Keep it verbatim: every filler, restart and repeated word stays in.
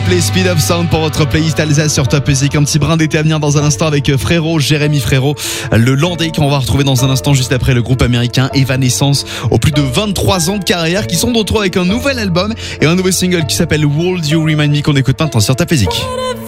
Coldplay, Speed of Sound pour votre playlist Alsace sur Top Music. Un petit brin d'été à venir dans un instant avec Frérot, Jérémy Frérot, le Landais qu'on va retrouver dans un instant juste après le groupe américain Evanescence aux plus de vingt-trois ans de carrière qui sont de retour avec un nouvel album et un nouveau single qui s'appelle World You Remind Me qu'on écoute maintenant sur Top Music.